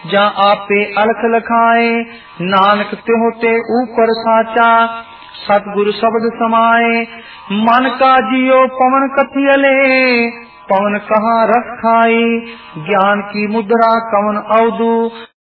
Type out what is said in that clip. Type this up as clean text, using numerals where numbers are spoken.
जा आपे अलख लखाए, नानक त्यों ते ऊपर साचा, सतगुरु शब्द समाए। मन का जियो पवन कथियले, पवन कहाँ रस खाई, ज्ञान की मुद्रा कवन अवधु,